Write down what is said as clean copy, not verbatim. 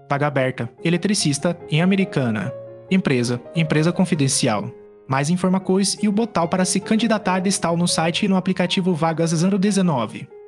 Vaga aberta, eletricista, em Americana. Empresa, empresa confidencial. Mais informações e o botão para se candidatar está no site e no aplicativo Vagas 019.